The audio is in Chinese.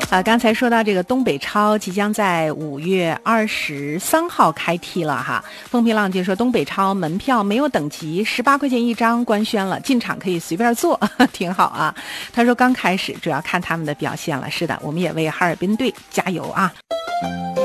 刚才说到这个东北超即将在5月23号开踢了哈。风平浪静说东北超门票没有等级，18块钱一张，官宣了，进场可以随便坐，挺好啊。他说刚开始主要看他们的表现了，是的，我们也为哈尔滨队加油啊。